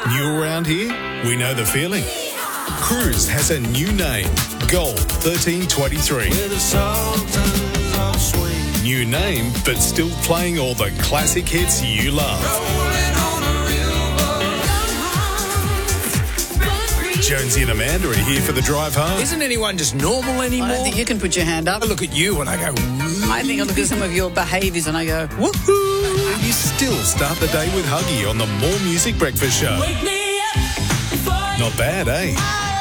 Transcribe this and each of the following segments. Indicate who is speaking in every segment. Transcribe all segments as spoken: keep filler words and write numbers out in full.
Speaker 1: New around here? We know the feeling. Cruise has a new name, Gold thirteen twenty-three. New name, but still playing all the classic hits you love. Jonesy and Amanda are here for the drive home.
Speaker 2: Isn't anyone just normal anymore?
Speaker 3: I don't think you can put your hand up.
Speaker 2: I look at you and I go, woo.
Speaker 3: I think I look at some of your behaviours and I go, woohoo.
Speaker 1: You still start the day with Huggy on the More Music Breakfast Show. Not bad, eh?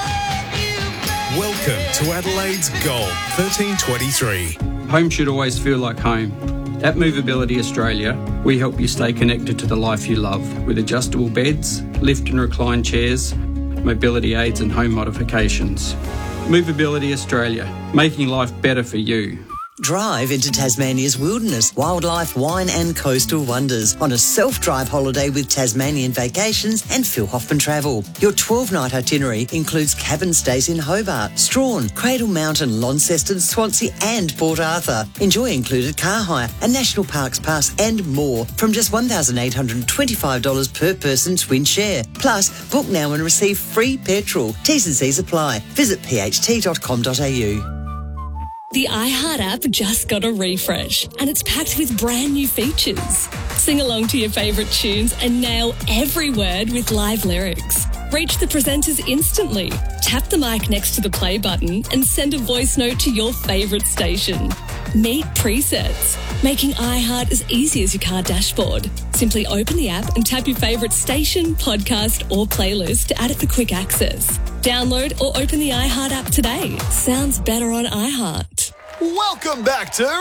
Speaker 1: Welcome to Adelaide's Gold thirteen twenty-three.
Speaker 4: Home should always feel like home. At Movability Australia, we help you stay connected to the life you love with adjustable beds, lift and recline chairs, mobility aids and home modifications. Movability Australia, making life better for you.
Speaker 5: Drive into Tasmania's wilderness, wildlife, wine and coastal wonders on a self-drive holiday with Tasmanian Vacations and Phil Hoffman Travel. Your twelve-night itinerary includes cabin stays in Hobart, Strahan, Cradle Mountain, Launceston, Swansea and Port Arthur. Enjoy included car hire, a National Parks Pass and more from just one thousand eight hundred twenty-five dollars per person twin share. Plus, book now and receive free petrol. T's and C's apply. Visit p h t dot com dot a u.
Speaker 6: The iHeart app just got a refresh and it's packed with brand new features. Sing along to your favourite tunes and nail every word with live lyrics. Reach the presenters instantly. Tap the mic next to the play button and send a voice note to your favourite station. Meet presets, making iHeart as easy as your car dashboard. Simply open the app and tap your favourite station, podcast or playlist to add it for quick access. Download or open the iHeart app today. Sounds better on iHeart.
Speaker 7: Welcome back to...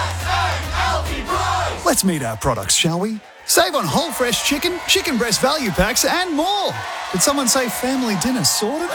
Speaker 7: Let's meet our products, shall we? Save on whole fresh chicken, chicken breast value packs and more. Did someone say family dinner sorted?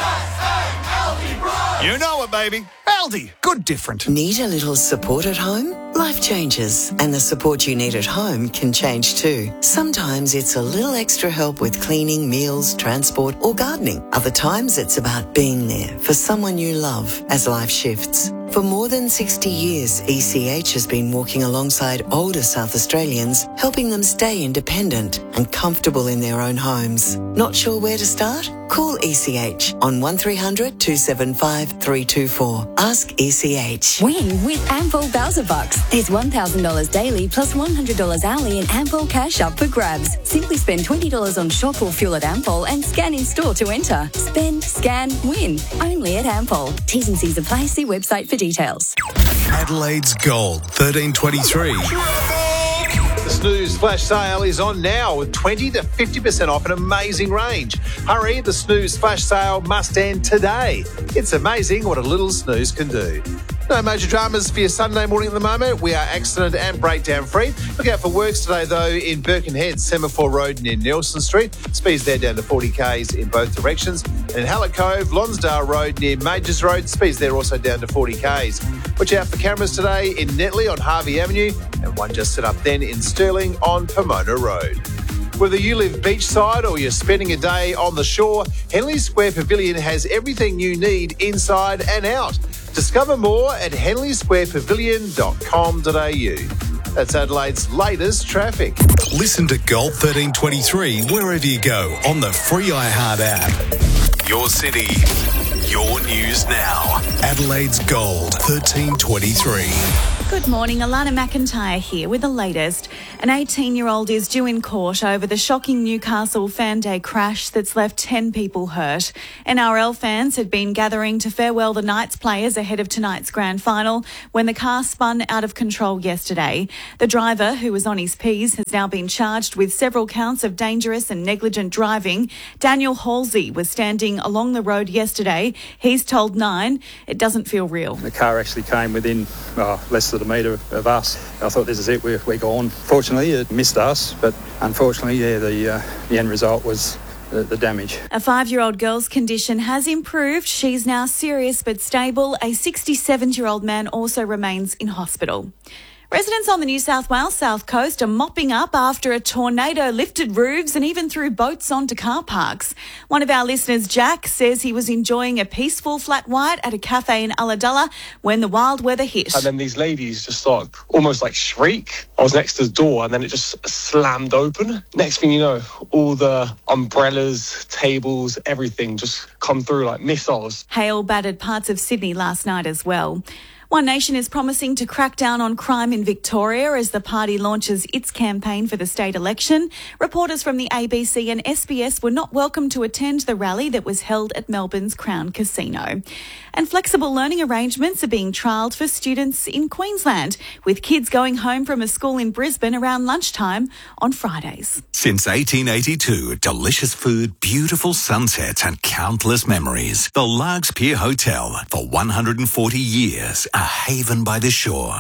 Speaker 7: You know it, baby. Aldi, good different.
Speaker 5: Need a little support at home? Life changes, and the support you need at home can change too. Sometimes it's a little extra help with cleaning, meals, transport, or gardening. Other times it's about being there for someone you love as life shifts. For more than sixty years, E C H has been walking alongside older South Australians, helping them stay independent and comfortable in their own homes. Not sure where to start? Call E C H on one three hundred two seven five three two four. Ask E C H.
Speaker 8: Win with Ampol Bowser Bucks. There's one thousand dollars daily plus one hundred dollars hourly in Ampol cash up for grabs. Simply spend twenty dollars on shop or fuel at Ampol and scan in store to enter. Spend, scan, win. Only at Ampol. T's and C's apply. See website for details.
Speaker 1: Adelaide's Gold thirteen twenty-three.
Speaker 9: The Snooze flash sale is on now with twenty to fifty percent off an amazing range. Hurry, the Snooze flash sale must end today. It's amazing what a little snooze can do. No major dramas for your Sunday morning at the moment. We are accident and breakdown free. Look out for works today, though, in Birkenhead, Semaphore Road near Nelson Street. Speeds there down to forty kays in both directions. And in Hallett Cove, Lonsdale Road near Majors Road. Speeds there also down to forty kays. Watch out for cameras today in Netley on Harvey Avenue and one just set up then in Stirling on Pomona Road. Whether you live beachside or you're spending a day on the shore, Henley Square Pavilion has everything you need inside and out. Discover more at henley square pavilion dot com dot a u. That's Adelaide's latest traffic.
Speaker 1: Listen to Gold thirteen twenty-three wherever you go on the free iHeart app. Your city, your news now. Adelaide's Gold thirteen twenty-three.
Speaker 10: Good morning, Alana McIntyre here with the latest. An eighteen-year-old is due in court over the shocking Newcastle Fan Day crash that's left ten people hurt. N R L fans had been gathering to farewell the Knights players ahead of tonight's grand final when the car spun out of control yesterday. The driver, who was on his P's, has now been charged with several counts of dangerous and negligent driving. Daniel Halsey was standing along the road yesterday. He's told Nine it doesn't feel real.
Speaker 4: The car actually came within uh, less than a metre of us. I thought, this is it, we're, we're gone. Fortunately, it missed us, but unfortunately, yeah, the, uh, the end result was the, the damage.
Speaker 10: A five-year-old girl's condition has improved. She's now serious but stable. A sixty-seven-year-old man also remains in hospital. Residents on the New South Wales South Coast are mopping up after a tornado lifted roofs and even threw boats onto car parks. One of our listeners, Jack, says he was enjoying a peaceful flat white at a cafe in Ulladulla when the wild weather hit.
Speaker 11: And then these ladies just like almost like shriek. I was next to the door and then it just slammed open. Next thing you know, all the umbrellas, tables, everything just come through like missiles.
Speaker 10: Hail battered parts of Sydney last night as well. One Nation is promising to crack down on crime in Victoria as the party launches its campaign for the state election. Reporters from the A B C and S B S were not welcome to attend the rally that was held at Melbourne's Crown Casino. And flexible learning arrangements are being trialled for students in Queensland, with kids going home from a school in Brisbane around lunchtime on Fridays.
Speaker 1: Since eighteen eighty-two, delicious food, beautiful sunsets and countless memories. The Largs Pier Hotel, for one hundred forty years, a haven by the shore.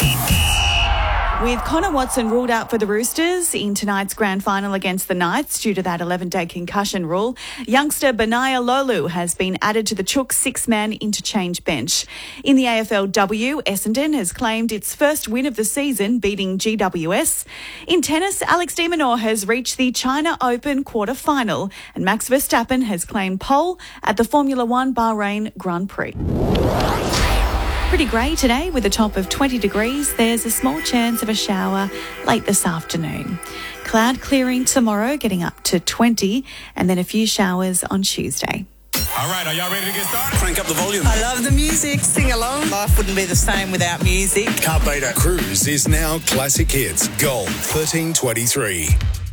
Speaker 10: With Connor Watson ruled out for the Roosters in tonight's grand final against the Knights due to that eleven-day concussion rule, youngster Benaya Lolu has been added to the Chooks six-man interchange bench. In the A F L W, Essendon has claimed its first win of the season, beating G W S. In tennis, Alex de Minaur has reached the China Open quarter-final, and Max Verstappen has claimed pole at the Formula One Bahrain Grand Prix. Pretty grey today with a top of twenty degrees. There's a small chance of a shower late this afternoon. Cloud clearing tomorrow, getting up to twenty, and then a few showers on Tuesday.
Speaker 2: All right, are y'all ready to get started?
Speaker 3: Crank up the volume.
Speaker 12: I love the music. Sing along. Life wouldn't be the same without music.
Speaker 1: Can't beat it. Cruise is now Classic Hits Gold thirteen twenty-three.